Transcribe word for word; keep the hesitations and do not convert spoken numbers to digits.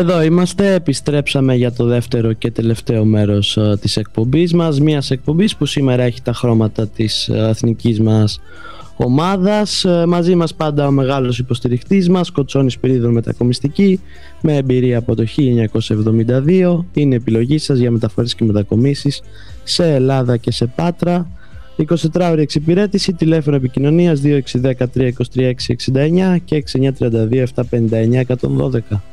Εδώ είμαστε, επιστρέψαμε για το δεύτερο και τελευταίο μέρος uh, της εκπομπής μας. Μιας εκπομπής που σήμερα έχει τα χρώματα της uh, εθνικής μας ομάδας. Uh, μαζί μας πάντα ο μεγάλος υποστηριχτής μας, Κοτσόνης Πυρίδων Μετακομιστική, με εμπειρία από το χίλια εννιακόσια εβδομήντα δύο. Είναι επιλογή σας για μεταφορές και μετακομίσεις σε Ελλάδα και σε Πάτρα. εικοσιτετράωρη εξυπηρέτηση, τηλέφωνο επικοινωνίας δύο έξι ένα μηδέν τρία τρία έξι έξι εννιά και έξι εννιά τρία δύο επτά πέντε εννιά ένα ένα δύο.